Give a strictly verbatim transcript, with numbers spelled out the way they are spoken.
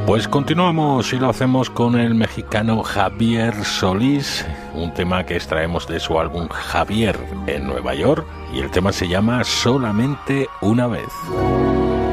Pues continuamos y lo hacemos con el mexicano Javier Solís, un tema que extraemos de su álbum Javier en Nueva York, y el tema se llama Solamente una vez.